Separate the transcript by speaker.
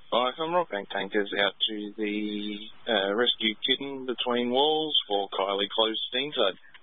Speaker 1: From Rockbank Tankers out to the rescue kitten between walls for Kylie Close Steamside.